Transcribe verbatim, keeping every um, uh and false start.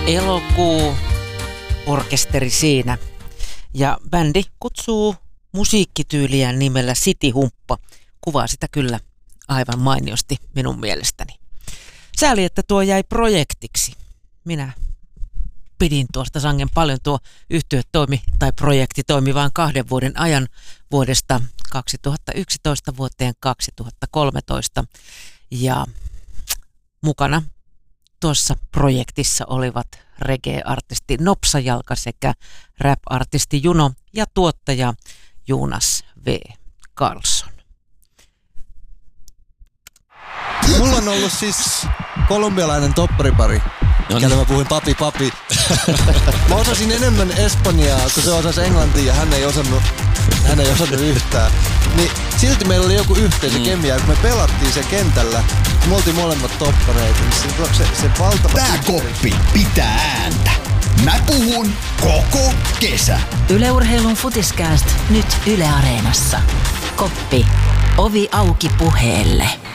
Elokuu, orkesteri siinä. Ja bändi kutsuu musiikkityyliään nimellä City Humppa. Kuvaa sitä kyllä aivan mainiosti minun mielestäni. Sääli, että tuo jäi projektiksi. Minä pidin tuosta sangen paljon. Tuo yhtye toimi, tai projekti toimi vain kahden vuoden ajan vuodesta kaksituhattayksitoista vuoteen kaksituhattakolmetoista. Ja mukana tuossa projektissa olivat reggae-artisti Nopsajalka sekä rap-artisti Juno ja tuottaja Jonas V. Carlson. Mulla on ollut siis kolumbialainen topparipari. No niin. Mä puhuin papi papi. Mä osasin enemmän espanjaa, kun se osasi englantia ja hän ei osannut, hän ei osannut yhtään. Niin silti meillä oli joku yhteisö mm. kemia, kun me pelattiin sen kentällä. Me oltiin molemmat toppareita. Niin se, se, se valtava... Tää koppi pitää ääntä. Mä puhun koko kesä. Yle Urheilun Futiskääst nyt Yle Areenassa. Koppi. Ovi auki puheelle.